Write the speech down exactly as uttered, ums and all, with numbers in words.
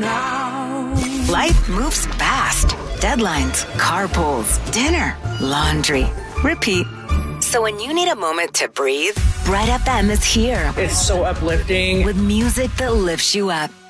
now. Life moves fast. Deadlines, carpools, dinner, laundry, repeat. So when you need a moment to breathe, Bright F M is here. It's so uplifting. With music that lifts you up.